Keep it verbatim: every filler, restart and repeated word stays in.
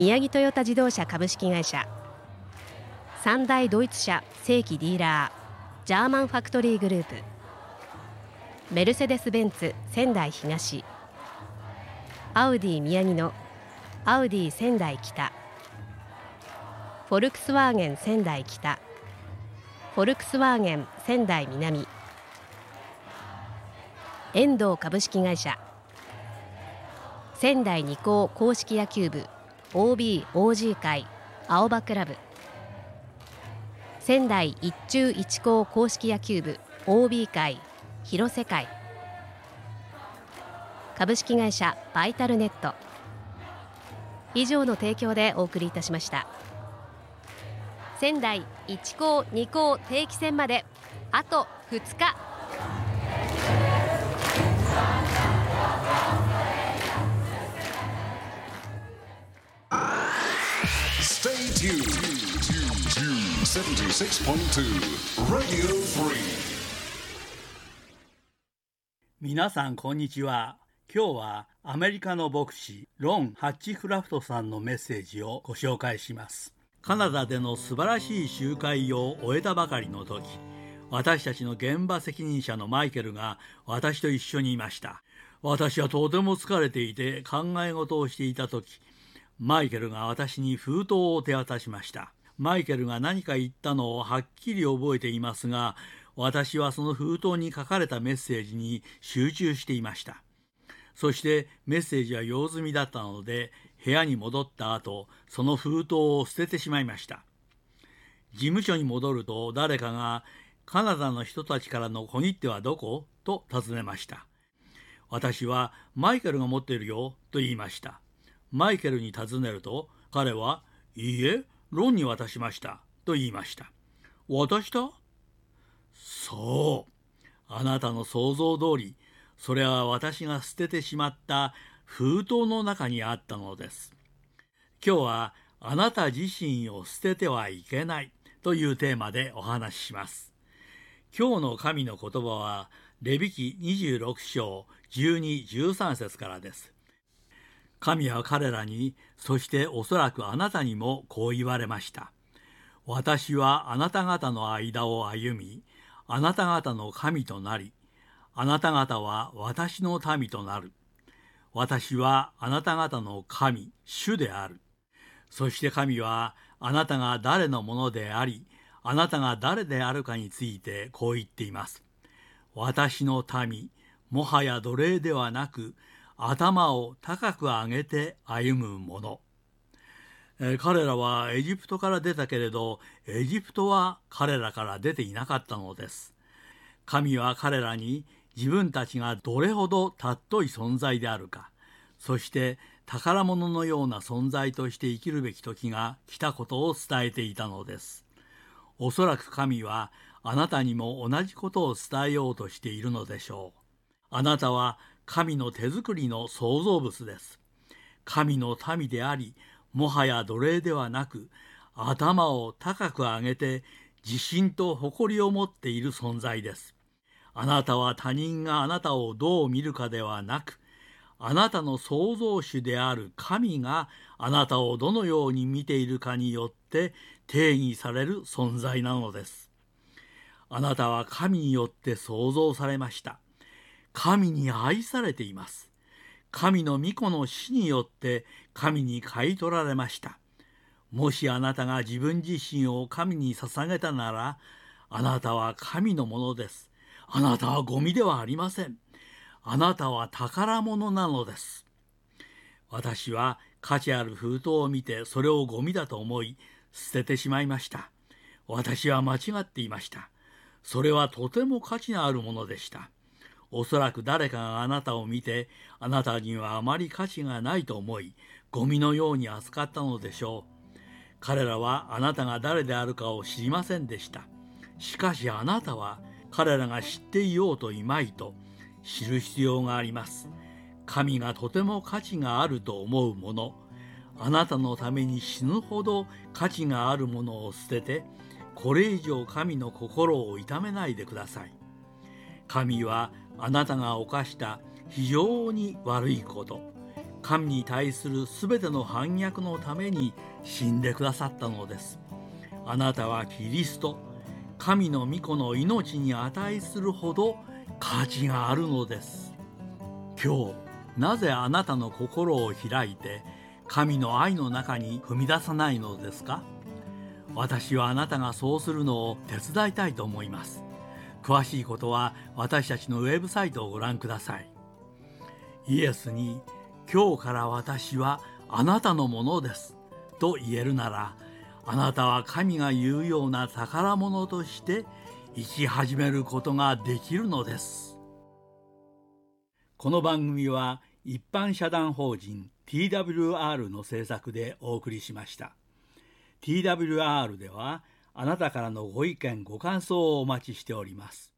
宮城トヨタ自動車株式会社、三大ドイツ車正規ディーラージャーマンファクトリーグループ、メルセデス・ベンツ仙台東、アウディ宮城野アウディ仙台北、フォルクスワーゲン仙台北、フォルクスワーゲン仙台南、遠藤株式会社、仙台二高硬式野球部 オービー オージー 会青葉クラブ、仙台一中一高硬式野球部 オービー 会広瀬会、株式会社バイタルネット、以上の提供でお送りいたしました。仙台一高二高定期戦まであとふつか。 Stay tuned to セブンティーシックスポイントツー Radio Free。 皆さんこんにちは。今日はアメリカの牧師ロン・ハッチクラフトさんのメッセージをご紹介します。カナダでの素晴らしい集会を終えたばかりの時、私たちの現場責任者のマイケルが私と一緒にいました。私はとても疲れていて考え事をしていた時、マイケルが私に封筒を手渡しました。マイケルが何か言ったのをはっきり覚えていますが、私はその封筒に書かれたメッセージに集中していました。そしてメッセージは用済みだったので、部屋に戻った後、その封筒を捨ててしまいました。事務所に戻ると誰かが、カナダの人たちからの小切手はどこ？と尋ねました。私はマイケルが持っているよと言いました。マイケルに尋ねると、彼は、いいえ、ロンに渡しましたと言いました。渡した？そう。あなたの想像通り、それは私が捨ててしまった封筒の中にあったのです。今日はあなた自身を捨ててはいけないというテーマでお話しします。今日の神の言葉はレビ記にじゅうろく章じゅうに、じゅうさん節からです。神は彼らに、そしておそらくあなたにもこう言われました。私はあなた方の間を歩み、あなた方の神となり、あなた方は私の民となる。私はあなた方の神、主である。そして神はあなたが誰のものであり、あなたが誰であるかについてこう言っています。私の民、もはや奴隷ではなく、頭を高く上げて歩むもの。えー、彼らはエジプトから出たけれど、エジプトは彼らから出ていなかったのです。神は彼らに自分たちがどれほど尊い存在であるか、そして宝物のような存在として生きるべき時が来たことを伝えていたのです。おそらく神はあなたにも同じことを伝えようとしているのでしょう。あなたは神の手作りの創造物です。神の民であり、もはや奴隷ではなく、頭を高く上げて自信と誇りを持っている存在です。あなたは他人があなたをどう見るかではなく、あなたの創造主である神があなたをどのように見ているかによって定義される存在なのです。あなたは神によって創造されました。神に愛されています。神の御子の死によって神に買い取られました。もしあなたが自分自身を神に捧げたなら、あなたは神のものです。あなたはゴミではありません。あなたは宝物なのです。私は価値ある封筒を見てそれをゴミだと思い捨ててしまいました。私は間違っていました。それはとても価値のあるものでした。おそらく誰かがあなたを見て、あなたにはあまり価値がないと思い、ゴミのように扱ったのでしょう。彼らはあなたが誰であるかを知りませんでした。しかしあなたは彼らが知っていようといまいと知る必要があります。神がとても価値があると思うもの、あなたのために死ぬほど価値があるものを捨てて、これ以上神の心を痛めないでください。神はあなたが犯した非常に悪いこと、 神に対するすべての反逆のために死んでくださったのです。あなたはキリスト、神の御子の命に値するほど価値があるのです。今日、なぜあなたの心を開いて神の愛の中に踏み出さないのですか？私はあなたがそうするのを手伝いたいと思います。詳しいことは私たちのウェブサイトをご覧ください。イエスに今日から私はあなたのものですと言えるなら、あなたは神が言うような宝物として生き始めることができるのです。この番組は一般社団法人 ティーダブリューアール の制作でお送りしました。ティーダブリューアール ではあなたからのご意見ご感想をお待ちしております。